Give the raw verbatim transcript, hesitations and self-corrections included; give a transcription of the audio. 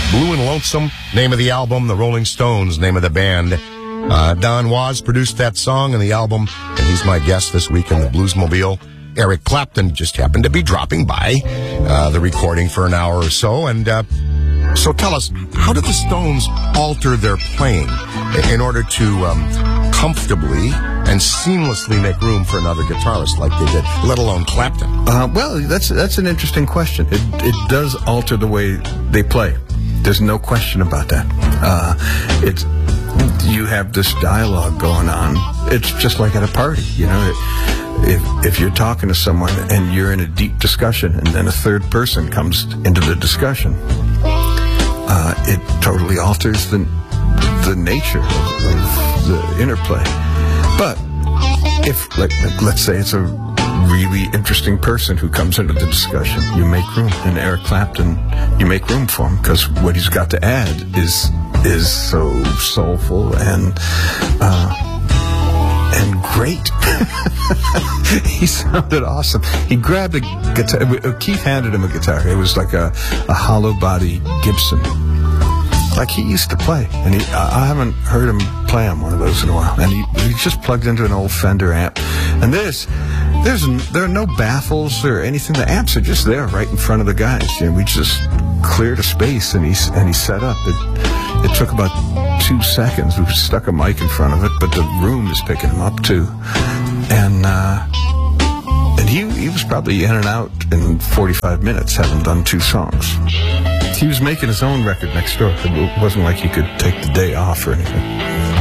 Blue and Lonesome, name of the album. The Rolling Stones, name of the band. Uh, Don Was produced that song and the album, and he's my guest this week in the Bluesmobile. Eric Clapton just happened to be dropping by uh, the recording for an hour or so. And uh, so tell us, how did the Stones alter their playing in order to um, comfortably and seamlessly make room for another guitarist like they did, let alone Clapton? Uh, well, that's that's an interesting question. It, it does alter the way they play. There's no question about that. Uh, it's you have this dialogue going on. It's just like at a party, you know. If if you're talking to someone and you're in a deep discussion, and then a third person comes into the discussion, uh, it totally alters the the nature of, of the interplay. But if, like, let's say it's a really interesting person who comes into the discussion, you make room. And Eric Clapton, you make room for him because what he's got to add is is so soulful and uh, and great. He sounded awesome. He grabbed a guitar. Keith handed him a guitar. It was like a, a hollow body Gibson, like he used to play. And he, I haven't heard him play on one of those in a while. And he, he just plugged into an old Fender amp. And this, there's there are no baffles or anything. The amps are just there, right in front of the guys. And we just cleared a space, and he and he set up. It, it took about two seconds. We stuck a mic in front of it, but the room is picking him up too. And uh, and he he was probably in and out in forty-five minutes, having done two songs. He was making his own record next door. It wasn't like he could take the day off or anything.